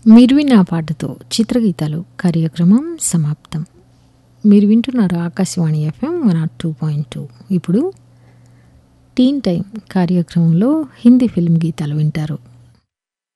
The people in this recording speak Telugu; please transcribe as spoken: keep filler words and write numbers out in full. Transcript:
మీరు విన్న ఆ పాటతో చిత్రగీతాలు కార్యక్రమం సమాప్తం. మీరు వింటున్నారు Akashvani FM one not two point two. ఇప్పుడు టీన్ టైం కార్యక్రమంలో హిందీ ఫిల్మ్ గీతాలు వింటారు.